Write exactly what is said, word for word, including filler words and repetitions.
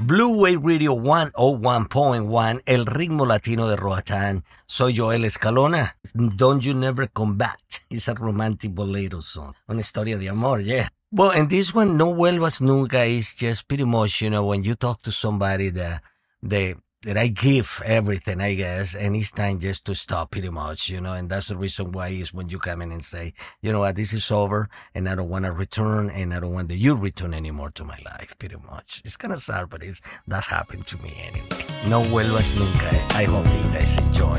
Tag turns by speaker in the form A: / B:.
A: Blue Wave Radio one oh one point one, el ritmo latino de Roatán. Soy Joel Escalona. Don't You Never Come Back. It's a romantic bolero song. Una historia de amor, yeah. Well, and this one, No Vuelvas Nunca, is just pretty much, you know, when you talk to somebody that they that I give everything, I guess, and it's time just to stop pretty much, you know, and that's the reason why is when you come in and say, you know what, this is over, and I don't want to return, and I don't want that you return anymore to my life, pretty much. It's kind of sad, but it's that happened to me anyway. No Vuelvas Nunca. I hope that you guys enjoy.